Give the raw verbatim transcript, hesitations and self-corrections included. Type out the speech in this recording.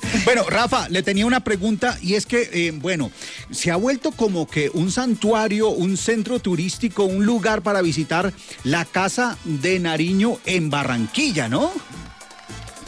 Bueno, Rafa, le tenía una pregunta y es que, eh, bueno, se ha vuelto como que un santuario, un centro turístico, un lugar para visitar la Casa de Nariño en Barranquilla, ¿no?